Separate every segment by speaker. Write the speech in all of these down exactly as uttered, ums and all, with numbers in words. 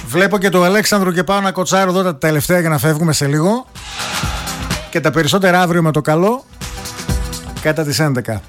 Speaker 1: Βλέπω και το Αλέξανδρο και πάω να κοτσάρω εδώ τα τελευταία για να φεύγουμε σε λίγο. Και τα περισσότερα αύριο με το καλό κατά τις έντεκα.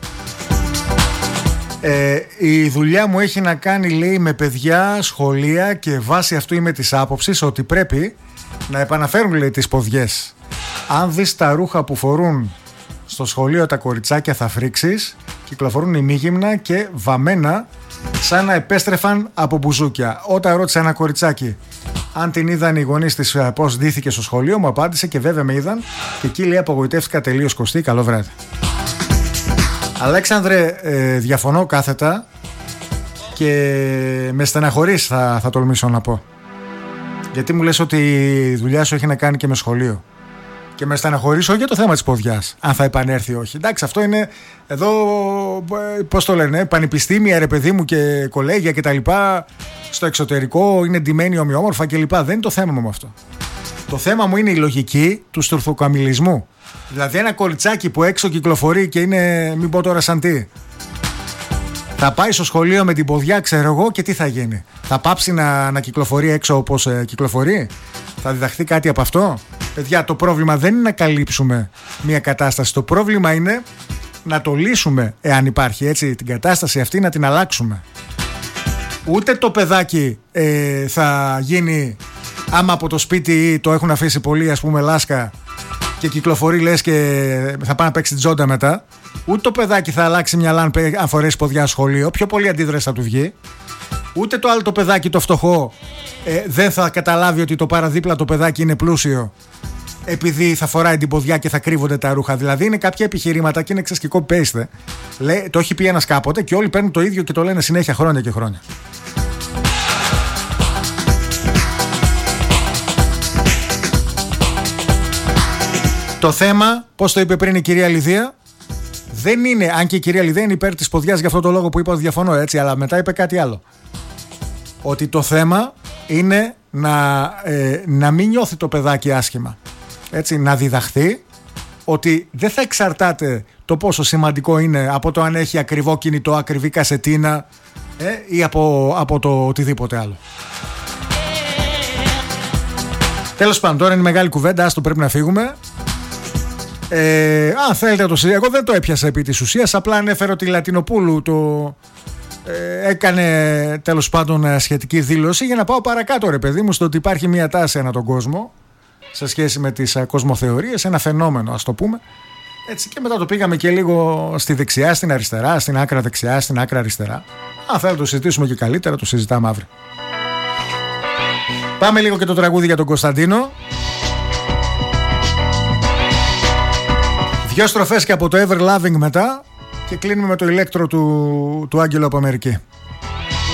Speaker 1: Ε, η δουλειά μου έχει να κάνει, λέει, με παιδιά, σχολεία και βάσει αυτού είμαι της άποψης ότι πρέπει να επαναφέρουν, λέει, τις ποδιές. Αν δεις τα ρούχα που φορούν στο σχολείο τα κοριτσάκια θα φρίξεις. Κυκλοφορούν ημίγυμνα και βαμμένα σαν να επέστρεφαν από μπουζούκια. Όταν ρώτησα ένα κοριτσάκι αν την είδαν οι γονείς της πώς ντύθηκε στο σχολείο, μου απάντησε και βέβαια με είδαν. Και εκεί, λέει, απογοητεύτηκα τελείως. Κωστή, καλό βράδυ. Αλέξανδρε, ε, διαφωνώ κάθετα και με στεναχωρείς, θα, θα τολμήσω να πω. Γιατί μου λες ότι η δουλειά σου έχει να κάνει και με σχολείο. Και με στεναχωρήσω για το θέμα της ποδιάς, αν θα επανέλθει ή όχι. Εντάξει, αυτό είναι εδώ, πώς το λένε, πανεπιστήμια, ρε παιδί μου, και κολέγια κτλ. Στο εξωτερικό είναι ντυμένοι ομοιόμορφα κλπ. Δεν είναι το θέμα μου αυτό. Το θέμα μου είναι η λογική του στουρθοκαμιλισμού. Δηλαδή, ένα κοριτσάκι που έξω κυκλοφορεί και είναι, μην πω τώρα σαν τι, θα πάει στο σχολείο με την ποδιά, ξέρω εγώ, και τι θα γίνει? Θα πάψει να, να κυκλοφορεί έξω όπως ε, κυκλοφορεί? Θα διδαχθεί κάτι από αυτό? Παιδιά, το πρόβλημα δεν είναι να καλύψουμε μια κατάσταση. Το πρόβλημα είναι να το λύσουμε, εάν υπάρχει, έτσι, την κατάσταση αυτή, να την αλλάξουμε. Ούτε το παιδάκι ε, θα γίνει, άμα από το σπίτι το έχουν αφήσει πολύ, ας πούμε, λάσκα και κυκλοφορεί, λες, και θα πάει να παίξει τζόντα μετά. Ούτε το παιδάκι θα αλλάξει μυαλά αν φορέσει ποδιά σχολείο. Πιο πολύ αντίδραση θα του βγει. Ούτε το άλλο το παιδάκι το φτωχό ε, δεν θα καταλάβει ότι το παραδίπλα το παιδάκι είναι πλούσιο, επειδή θα φοράει την ποδιά και θα κρύβονται τα ρούχα. Δηλαδή είναι κάποια επιχειρήματα και είναι εξασκικό paste. Λέει, το έχει πει ένας κάποτε και όλοι παίρνουν το ίδιο και το λένε συνέχεια χρόνια και χρόνια. Το θέμα, πώς το είπε πριν η κυρία Λιδία, δεν είναι, αν και η κυρία Λιδία είναι υπέρ της ποδιάς για αυτό το λόγο που είπα ότι διαφωνώ, έτσι, αλλά μετά είπε κάτι άλλο. Ότι το θέμα είναι να, ε, να μην νιώθει το παιδάκι άσχημα. Έτσι, να διδαχθεί ότι δεν θα εξαρτάται το πόσο σημαντικό είναι από το αν έχει ακριβό κινητό, ακριβή κασετίνα ε, ή από, από το οτιδήποτε άλλο. Τέλος πάντων, τώρα είναι μεγάλη κουβέντα, άστο, πρέπει να φύγουμε. Ε, αν θέλετε το συζητήσω, εγώ δεν το έπιασα επί της ουσίας, απλά ανέφερα ότι η Λατινοπούλου το ε, έκανε τέλος πάντων σχετική δήλωση για να πάω παρακάτω, ρε παιδί μου, στο ότι υπάρχει μια τάση ανά τον κόσμο σε σχέση με τις α, κοσμοθεωρίες, ένα φαινόμενο, ας το πούμε. Έτσι, και μετά το πήγαμε και λίγο στη δεξιά, στην αριστερά, στην άκρα δεξιά, στην άκρα αριστερά. Αν θέλετε το συζητήσουμε και καλύτερα, το συζητάμε αύριο. Πάμε λίγο και το τραγούδι για τον Κωνσταντίνο. Δυο στροφές και από το Ever Loving μετά και κλείνουμε με το ηλέκτρο του, του Άγγελου από Αμερική.